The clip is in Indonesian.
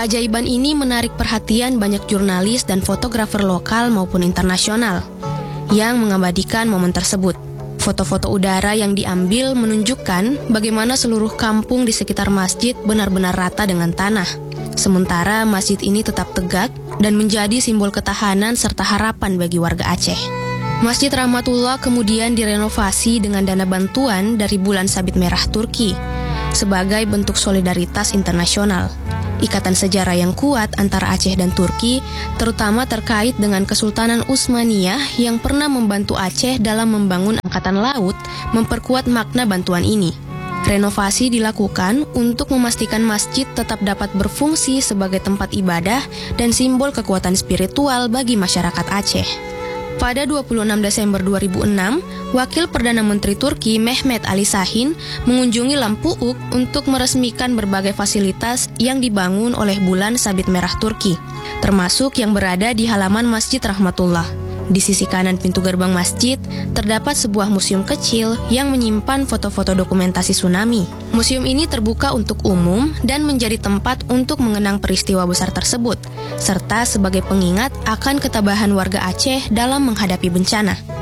Keajaiban ini menarik perhatian banyak jurnalis dan fotografer lokal maupun internasional yang mengabadikan momen tersebut. Foto-foto udara yang diambil menunjukkan bagaimana seluruh kampung di sekitar masjid benar-benar rata dengan tanah. Sementara masjid ini tetap tegak dan menjadi simbol ketahanan serta harapan bagi warga Aceh. Masjid Rahmatullah kemudian direnovasi dengan dana bantuan dari Bulan Sabit Merah Turki sebagai bentuk solidaritas internasional. Ikatan sejarah yang kuat antara Aceh dan Turki, terutama terkait dengan Kesultanan Utsmaniyah yang pernah membantu Aceh dalam membangun angkatan laut, memperkuat makna bantuan ini. Renovasi dilakukan untuk memastikan masjid tetap dapat berfungsi sebagai tempat ibadah dan simbol kekuatan spiritual bagi masyarakat Aceh. Pada 26 Desember 2006, Wakil Perdana Menteri Turki Mehmet Ali Şahin mengunjungi Lampuuk untuk meresmikan berbagai fasilitas yang dibangun oleh Bulan Sabit Merah Turki, termasuk yang berada di halaman Masjid Rahmatullah. Di sisi kanan pintu gerbang masjid, terdapat sebuah museum kecil yang menyimpan foto-foto dokumentasi tsunami. Museum ini terbuka untuk umum dan menjadi tempat untuk mengenang peristiwa besar tersebut, serta sebagai pengingat akan ketabahan warga Aceh dalam menghadapi bencana.